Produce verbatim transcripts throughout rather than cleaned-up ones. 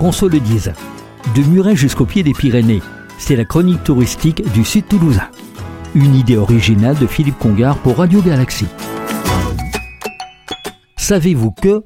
qu'on se le dise. De Muret jusqu'au pied des Pyrénées, c'est la chronique touristique du Sud toulousain. Une idée originale de Philippe Congar pour Radio Galaxie. Savez-vous que...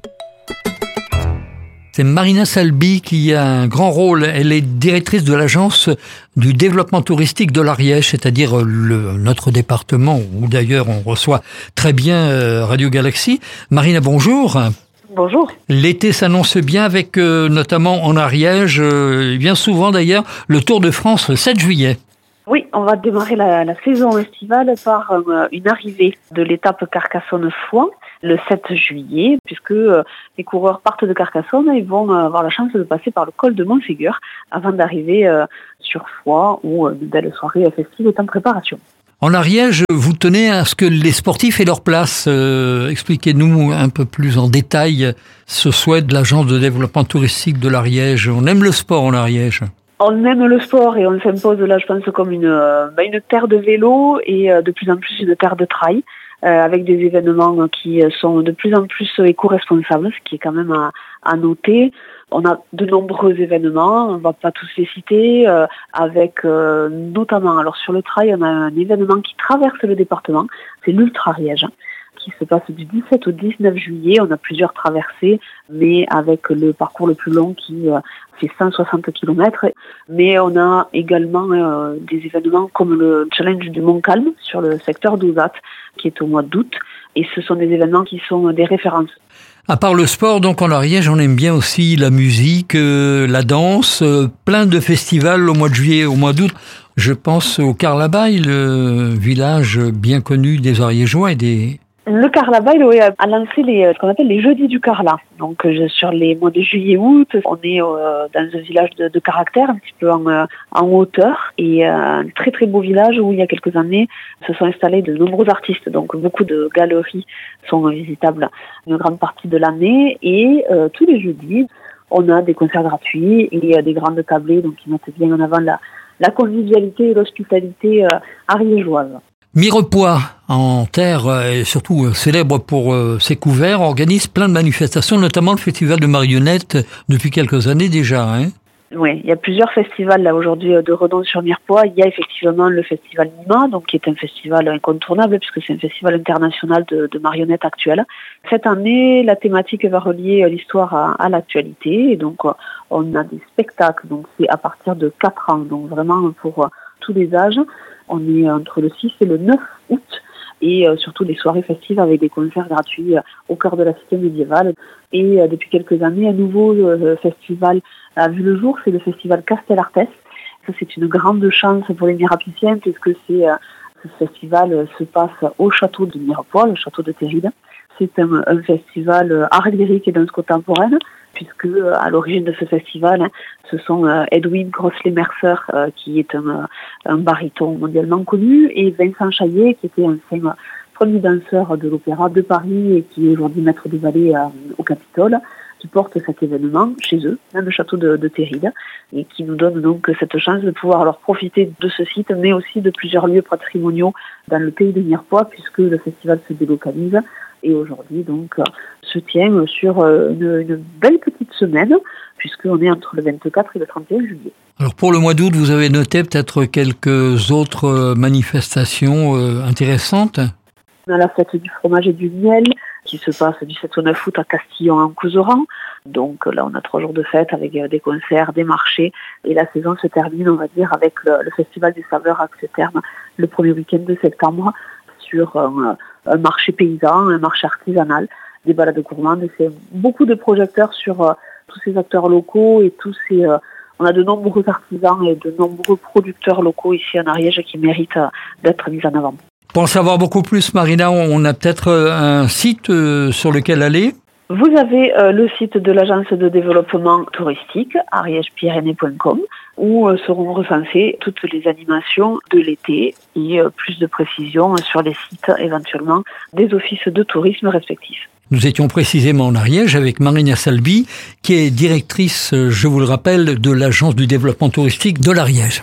C'est Marina Salby qui a un grand rôle. Elle est directrice de l'agence du développement touristique de l'Ariège, c'est-à-dire le, notre département où d'ailleurs on reçoit très bien Radio Galaxie. Marina, bonjour. Bonjour. L'été s'annonce bien avec euh, notamment en Ariège, euh, bien souvent d'ailleurs, le Tour de France le sept juillet. Oui, on va démarrer la, la saison estivale par euh, une arrivée de l'étape Carcassonne-Foix le sept juillet, puisque euh, les coureurs partent de Carcassonne et vont euh, avoir la chance de passer par le col de Montségur avant d'arriver euh, sur Foix où euh, de belles soirées festives est en préparation. En Ariège, vous tenez à ce que les sportifs aient leur place. Euh, expliquez-nous un peu plus en détail ce souhait de l'agence de développement touristique de l'Ariège. On aime le sport en Ariège. On aime le sport et on s'impose là, je pense, comme une, euh, une terre de vélo et euh, de plus en plus une terre de trail, euh, avec des événements qui sont de plus en plus éco-responsables, ce qui est quand même à, à noter. On a de nombreux événements, on ne va pas tous les citer, euh, avec euh, notamment, alors sur le trail, on a un événement qui traverse le département, c'est l'Ultra Ariège, qui se passe du dix-sept au dix-neuf juillet. On a plusieurs traversées, mais avec le parcours le plus long qui euh, fait cent soixante kilomètres. Mais on a également euh, des événements comme le challenge du Mont Calme sur le secteur d'Ouzat, qui est au mois d'août. Et ce sont des événements qui sont des références. À part le sport, donc en Ariège, on aime bien aussi la musique, euh, la danse, euh, plein de festivals au mois de juillet, au mois d'août. Je pense au Carlabail, le village bien connu des Ariégeois et des... Le Carlabail oui, a lancé les, ce qu'on appelle les jeudis du Carla. Donc euh, sur les mois de juillet-août, on est euh, dans un village de, de caractère, un petit peu en, euh, en hauteur, et euh, un très très beau village où il y a quelques années se sont installés de nombreux artistes. Donc beaucoup de galeries sont visitables une grande partie de l'année, et euh, tous les jeudis, on a des concerts gratuits et euh, des grandes tablées donc qui mettent bien en avant la, la convivialité et l'hospitalité euh, ariégeoise. Mirepoix, en terre, et surtout célèbre pour ses couverts, organise plein de manifestations, notamment le festival de marionnettes depuis quelques années déjà. Hein. Oui, il y a plusieurs festivals là aujourd'hui de renom sur Mirepoix. Il y a effectivement le festival Nima, donc qui est un festival incontournable puisque c'est un festival international de, de marionnettes actuelles. Cette année, la thématique va relier l'histoire à, à l'actualité, et donc on a des spectacles. Donc c'est à partir de quatre ans, donc vraiment pour tous les âges. On est entre le six et le neuf août, et euh, surtout des soirées festives avec des concerts gratuits euh, au cœur de la cité médiévale. Et euh, depuis quelques années, un nouveau euh, festival a vu le jour, c'est le festival Castellartes. Ça, c'est une grande chance pour les Mirapiciens puisque c'est, euh, ce festival euh, se passe au château de Mirepoix, le château de Téride. C'est un, un festival euh, art lyrique et danse contemporaine, puisque euh, à l'origine de ce festival, hein, ce sont euh, Edwin Crossley-Mercer, euh, qui est un, euh, un baryton mondialement connu, et Vincent Chaillet, qui était un euh, premier danseur de l'opéra de Paris et qui est aujourd'hui maître de ballet euh, au Capitole, qui porte cet événement chez eux, dans le château de, de Téride, et qui nous donne donc cette chance de pouvoir alors profiter de ce site, mais aussi de plusieurs lieux patrimoniaux dans le pays de Mirepoix, puisque le festival se délocalise. Et aujourd'hui, donc, se tient sur une, une belle petite semaine, puisqu'on est entre le vingt-quatre et le trente et un juillet. Alors, pour le mois d'août, vous avez noté peut-être quelques autres manifestations euh, intéressantes. On a la fête du fromage et du miel, qui se passe du sept au neuf août à Castillon-en-Couseran. Donc là, on a trois jours de fête avec des concerts, des marchés. Et la saison se termine, on va dire, avec le, le Festival des Saveurs à terme le premier week-end de septembre, sur un, un marché paysan, un marché artisanal, des balades gourmandes. C'est beaucoup de projecteurs sur euh, tous ces acteurs locaux et tous ces... Euh, on a de nombreux artisans et de nombreux producteurs locaux ici en Ariège qui méritent euh, d'être mis en avant. Pour en savoir beaucoup plus, Marina, on a peut-être un site euh, sur lequel aller. Vous avez euh, le site de l'agence de développement touristique, ariège pyrénées point com, où euh, seront recensées toutes les animations de l'été et euh, plus de précisions sur les sites éventuellement des offices de tourisme respectifs. Nous étions précisément en Ariège avec Marina Salby, qui est directrice, je vous le rappelle, de l'agence du développement touristique de l'Ariège.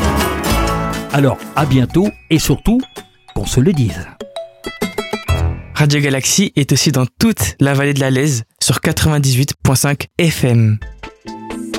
Alors, à bientôt et surtout, qu'on se le dise. Radio Galaxie est aussi dans toute la vallée de la Lèze sur quatre-vingt-dix-huit virgule cinq F M.